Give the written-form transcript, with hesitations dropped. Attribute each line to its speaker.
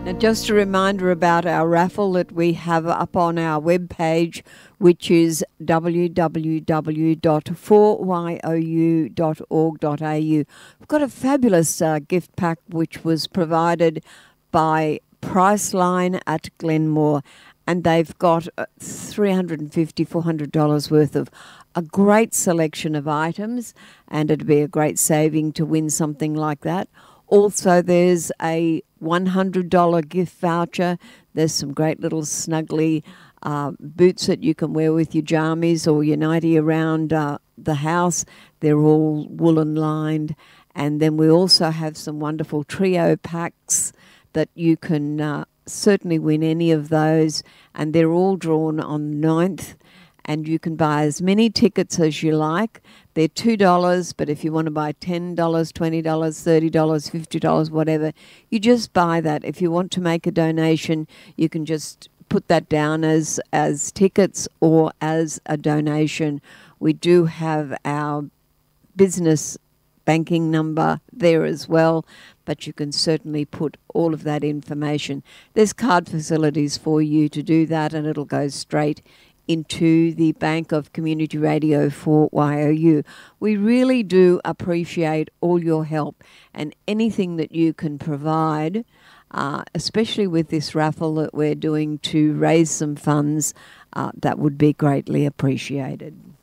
Speaker 1: And just a reminder about our raffle that we have up on our webpage, which is www.4you.org.au. We've got a fabulous gift pack which was provided by Priceline at Glenmore, and they've got $350, $400 worth of a great selection of items, and it'd be a great saving to win something like that. Also, there's a $100 gift voucher. There's some great little snuggly boots that you can wear with your jammies or your nightie around the house. They're all woolen lined. And then we also have some wonderful trio packs that you can certainly win any of those. And they're all drawn on the 9th. And you can buy as many tickets as you like. They're $2, but if you want to buy $10, $20, $30, $50, whatever, you just buy that. If you want to make a donation, you can just put that down as tickets or as a donation. We do have our business banking number there as well, but you can certainly put all of that information. There's card facilities for you to do that, and it'll go straight into the Bank of Community Radio 4YOU. We really do appreciate all your help and anything that you can provide, especially with this raffle that we're doing to raise some funds, that would be greatly appreciated.